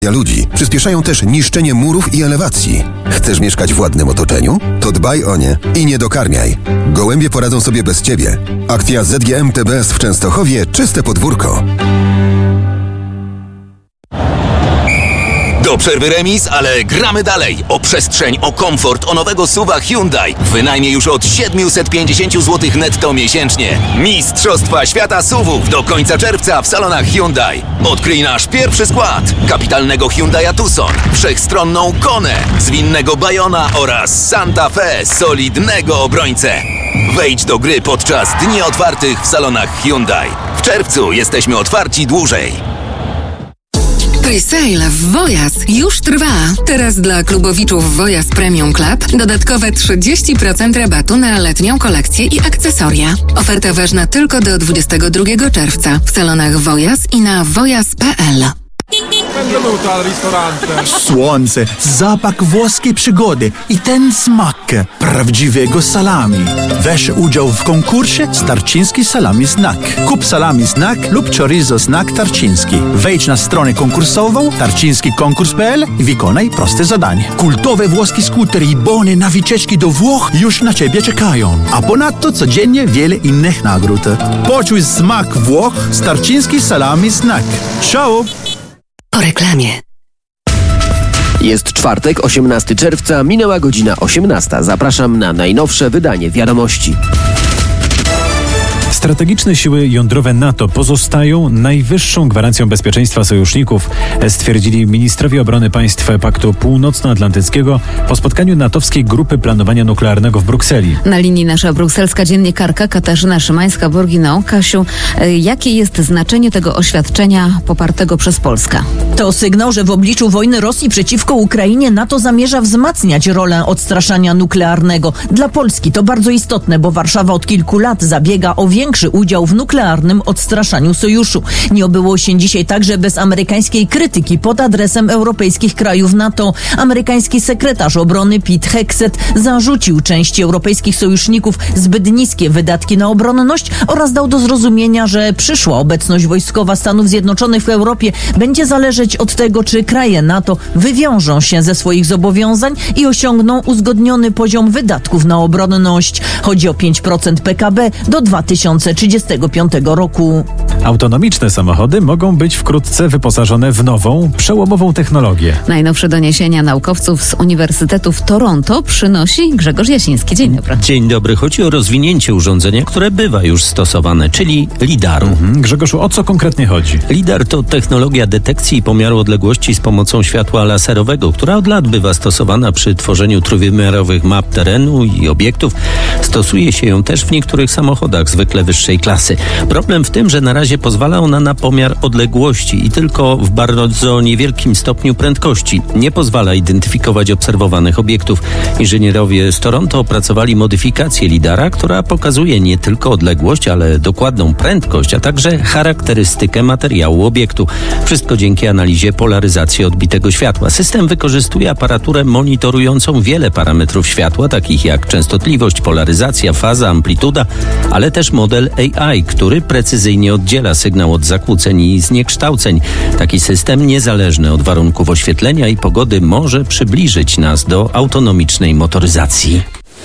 ludzi. Przyspieszają też niszczenie murów i elewacji. Chcesz mieszkać w ładnym otoczeniu? To dbaj o nie i nie dokarmiaj. Gołębie poradzą sobie bez ciebie. Akcja ZGM TBS w Częstochowie. Czyste podwórko. Do przerwy remis, ale gramy dalej. O przestrzeń, o komfort, o nowego SUV-a Hyundai. Wynajmie już od 750 zł netto miesięcznie. Mistrzostwa Świata SUV-ów do końca czerwca w salonach Hyundai. Odkryj nasz pierwszy skład. Kapitalnego Hyundai'a Tucson, wszechstronną Konę, zwinnego Bayona oraz Santa Fe, solidnego obrońcę. Wejdź do gry podczas dni otwartych w salonach Hyundai. W czerwcu jesteśmy otwarci dłużej. Presale w Wojas już trwa. Teraz dla klubowiczów Wojas Premium Club dodatkowe 30% rabatu na letnią kolekcję i akcesoria. Oferta ważna tylko do 22 czerwca w salonach Wojas i na wojas.pl. Benvenuto al ristorante. Słońce, zapach włoskiej przygody i ten smak prawdziwego salami. Weź udział w konkursie Tarczyński Salami Snack. Kup salami snack lub chorizo snack tarczyński. Wejdź na stronę konkursową tarczyńskikonkurs.pl i wykonaj proste zadanie. Kultowe włoskie skutery i bony na wycieczki do Włoch już na ciebie czekają. A ponadto codziennie wiele innych nagród. Poczuj smak Włoch z Tarczyński Salami Snack. Ciao! Po reklamie. Jest czwartek, 18 czerwca, minęła godzina 18. Zapraszam na najnowsze wydanie Wiadomości. Strategiczne siły jądrowe NATO pozostają najwyższą gwarancją bezpieczeństwa sojuszników, stwierdzili ministrowie obrony państw Paktu Północnoatlantyckiego po spotkaniu natowskiej grupy planowania nuklearnego w Brukseli. Na linii nasza brukselska dziennikarka Katarzyna Szymańska-Borginą. Kasiu, jakie jest znaczenie tego oświadczenia popartego przez Polskę? To sygnał, że w obliczu wojny Rosji przeciwko Ukrainie NATO zamierza wzmacniać rolę odstraszania nuklearnego. Dla Polski to bardzo istotne, bo Warszawa od kilku lat zabiega o większy udział w nuklearnym odstraszaniu sojuszu. Nie obyło się dzisiaj także bez amerykańskiej krytyki pod adresem europejskich krajów NATO. Amerykański sekretarz obrony Pete Hegseth zarzucił części europejskich sojuszników zbyt niskie wydatki na obronność oraz dał do zrozumienia, że przyszła obecność wojskowa Stanów Zjednoczonych w Europie będzie zależeć od tego, czy kraje NATO wywiążą się ze swoich zobowiązań i osiągną uzgodniony poziom wydatków na obronność. Chodzi o 5% PKB do 2035 roku. Autonomiczne samochody mogą być wkrótce wyposażone w nową, przełomową technologię. Najnowsze doniesienia naukowców z Uniwersytetu w Toronto przynosi Grzegorz Jasiński. Dzień dobry. Dzień dobry. Chodzi o rozwinięcie urządzenia, które bywa już stosowane, czyli lidaru. Grzegoszu, o co konkretnie chodzi? Lidar to technologia detekcji i pomiaru odległości z pomocą światła laserowego, która od lat bywa stosowana przy tworzeniu trójwymiarowych map terenu i obiektów. Stosuje się ją też w niektórych samochodach zwykle wyższej klasy. Problem w tym, że na razie pozwala ona na pomiar odległości i tylko w bardzo niewielkim stopniu prędkości. Nie pozwala identyfikować obserwowanych obiektów. Inżynierowie z Toronto opracowali modyfikację lidara, która pokazuje nie tylko odległość, ale dokładną prędkość, a także charakterystykę materiału obiektu. Wszystko dzięki analizie polaryzacji odbitego światła. System wykorzystuje aparaturę monitorującą wiele parametrów światła, takich jak częstotliwość, polaryzacja, faza, amplituda, ale też model AI, który precyzyjnie oddziela sygnał od zakłóceń i zniekształceń. Taki system, niezależny od warunków oświetlenia i pogody, może przybliżyć nas do autonomicznej motoryzacji.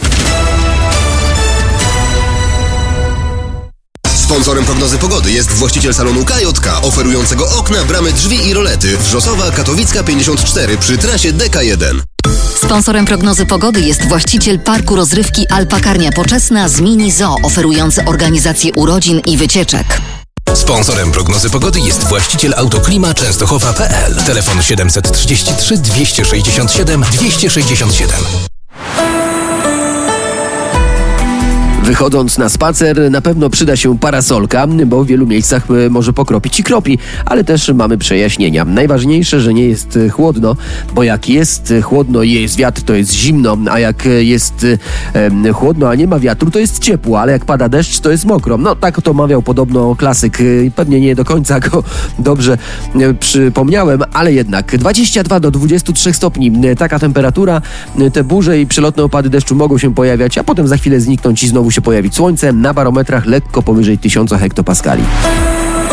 Sponsorem prognozy pogody jest właściciel salonu KJK, oferującego okna, bramy, drzwi i rolety. Wrzosowa, Katowicka 54 przy trasie DK1. Sponsorem prognozy pogody jest właściciel parku rozrywki Alpakarnia Poczesna z Mini Zoo, oferujący organizację urodzin i wycieczek. Sponsorem prognozy pogody jest właściciel Autoklima Częstochowa.pl. Telefon 733 267 267. Wychodząc na spacer, na pewno przyda się parasolka, bo w wielu miejscach może pokropić i kropi, ale też mamy przejaśnienia. Najważniejsze, że nie jest chłodno, bo jak jest chłodno i jest wiatr, to jest zimno, a jak jest chłodno, a nie ma wiatru, to jest ciepło, ale jak pada deszcz, to jest mokro. No tak to mawiał podobno klasyk. Pewnie nie do końca go dobrze przypomniałem, ale jednak 22 do 23 stopni. Taka temperatura, te burze i przelotne opady deszczu mogą się pojawiać, a potem za chwilę zniknąć i znowu się pojawić słońce, na barometrach lekko powyżej 1000 hektopaskali.